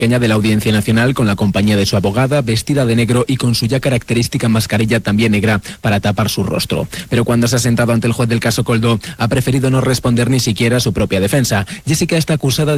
pequeña de la Audiencia Nacional con la compañía de su abogada, vestida de negro y con su ya característica mascarilla también negra para tapar su rostro. Pero cuando se ha sentado ante el juez del caso Koldo, ha preferido no responder ni siquiera a su propia defensa. Jessica está acusada